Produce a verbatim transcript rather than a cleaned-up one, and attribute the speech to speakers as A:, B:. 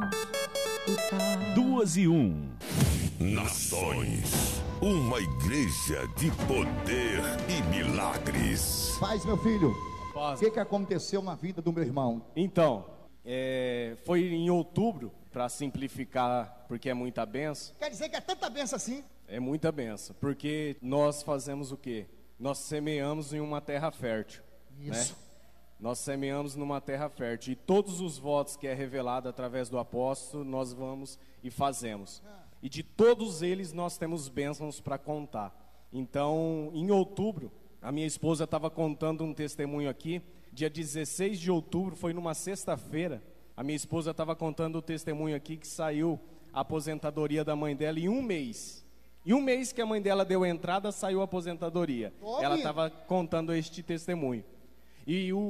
A: Duas e um.
B: Nações, uma igreja de poder e milagres.
C: Paz, meu filho,
D: Paz.
C: o que, que aconteceu na vida do meu irmão?
D: Então, é, foi em outubro, para simplificar, porque é muita benção.
C: Quer dizer que é tanta benção assim?
D: É muita benção, porque nós fazemos o quê? Nós semeamos em uma terra fértil.
C: Isso.
D: Né? Nós semeamos numa terra fértil. E todos os votos que é revelado através do apóstolo, nós vamos e fazemos. E de todos eles nós temos bênçãos para contar. Então, em outubro, a minha esposa estava contando um testemunho aqui. Dia dezesseis de outubro, foi numa sexta-feira. A minha esposa estava contando o testemunho aqui que saiu a aposentadoria da mãe dela em um mês. Em um mês que a mãe dela deu entrada, saiu a aposentadoria.
C: Ô,
D: Ela
C: menino.
D: estava contando este testemunho. E o